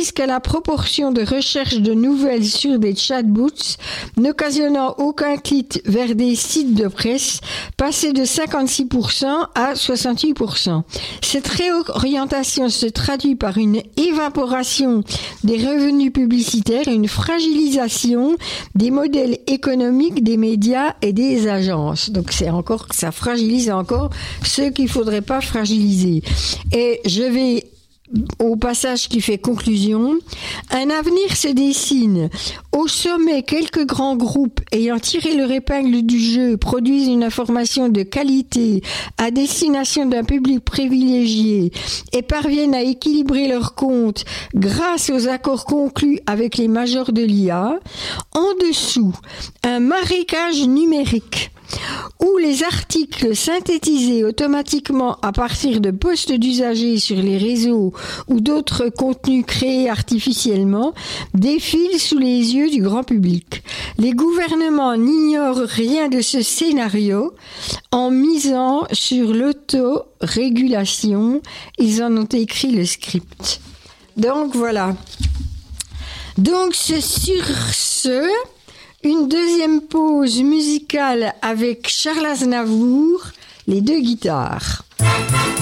précise que la proportion de recherche de nouvelles sur des chatbots n'occasionnant aucun clic vers des sites de presse passait de 56% à 68%. Cette réorientation se traduit par une évaporation des revenus publicitaires et une fragilisation des modèles économiques des médias et des agences. Donc ça fragilise encore ceux qu'il ne faudrait pas fragiliser. Et je vais au passage qui fait conclusion. Un avenir se dessine. Au sommet, quelques grands groupes ayant tiré leur épingle du jeu produisent une information de qualité à destination d'un public privilégié et parviennent à équilibrer leurs comptes grâce aux accords conclus avec les majors de l'IA. En dessous, un marécage numérique où les articles synthétisés automatiquement à partir de posts d'usagers sur les réseaux ou d'autres contenus créés artificiellement défilent sous les yeux du grand public. Les gouvernements n'ignorent rien de ce scénario en misant sur l'autorégulation. Ils en ont écrit le script. Donc voilà. Donc c'est sur ce... Une deuxième pause musicale avec Charles Aznavour, les deux guitares.